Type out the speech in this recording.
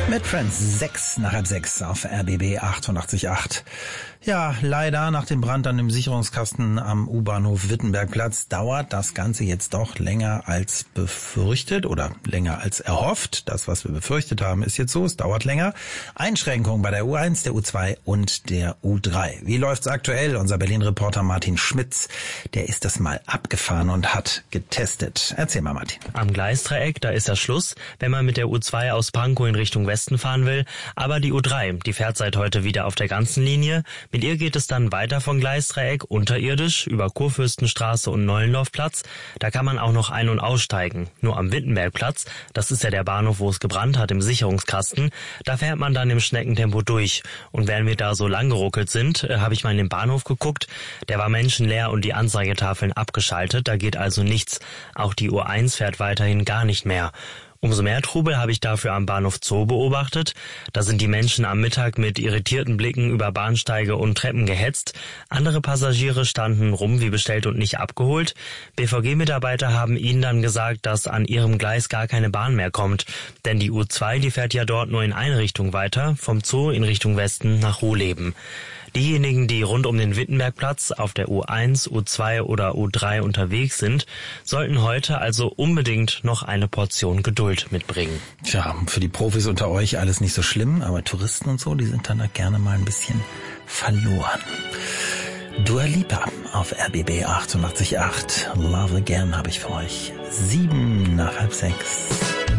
Mit Friends 6 auf RBB 88.8. Ja, leider nach dem Brand an dem Sicherungskasten am U-Bahnhof Wittenbergplatz dauert das Ganze jetzt doch länger als befürchtet oder länger als erhofft. Das, was wir befürchtet haben, ist jetzt so, es dauert länger. Einschränkungen bei der U1, der U2 und der U3. Wie läuft's aktuell? Unser Berlin-Reporter Martin Schmitz, der ist das mal abgefahren und hat getestet. Erzähl mal, Martin. Am Gleisdreieck, da ist das Schluss, wenn man mit der U2 aus Pankow in Richtung Westen fahren will. Aber die U3, die fährt seit heute wieder auf der ganzen Linie. Mit ihr geht es dann weiter von Gleisdreieck unterirdisch über Kurfürstenstraße und Nollendorfplatz. Da kann man auch noch ein- und aussteigen. Nur am Wittenbergplatz, das ist ja der Bahnhof, wo es gebrannt hat im Sicherungskasten, da fährt man dann im Schneckentempo durch. Und während wir da so lang geruckelt sind, habe ich mal in den Bahnhof geguckt. Der war menschenleer und die Anzeigetafeln abgeschaltet. Da geht also nichts. Auch die U1 fährt weiterhin gar nicht mehr. Umso mehr Trubel habe ich dafür am Bahnhof Zoo beobachtet. Da sind die Menschen am Mittag mit irritierten Blicken über Bahnsteige und Treppen gehetzt. Andere Passagiere standen rum wie bestellt und nicht abgeholt. BVG-Mitarbeiter haben ihnen dann gesagt, dass an ihrem Gleis gar keine Bahn mehr kommt. Denn die U2, die fährt ja dort nur in eine Richtung weiter, vom Zoo in Richtung Westen nach Ruhleben. Diejenigen, die rund um den Wittenbergplatz auf der U1, U2 oder U3 unterwegs sind, sollten heute also unbedingt noch eine Portion Geduld mitbringen. Tja, für die Profis unter euch alles nicht so schlimm, aber Touristen und so, die sind dann da gerne mal ein bisschen verloren. Dua Lipa auf RBB 88.8. Love Again habe ich für euch. 6:07.